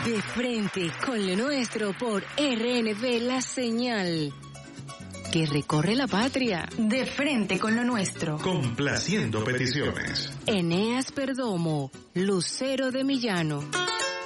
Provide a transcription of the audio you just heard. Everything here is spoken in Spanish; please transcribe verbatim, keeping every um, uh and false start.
De frente con lo nuestro por R N V La Señal, que recorre la patria. De frente con lo nuestro. Complaciendo peticiones. Eneas Perdomo, Lucero de Millano.